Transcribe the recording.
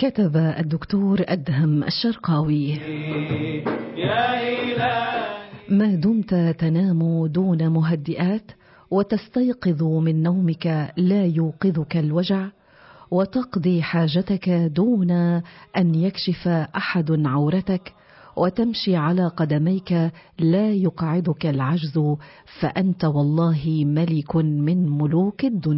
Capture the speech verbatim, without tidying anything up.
كتب الدكتور أدهم الشرقاوي: ما دمت تنام دون مهدئات وتستيقظ من نومك لا يوقظك الوجع، وتقضي حاجتك دون أن يكشف أحد عورتك، وتمشي على قدميك لا يقعدك العجز، فأنت والله ملك من ملوك الدنيا.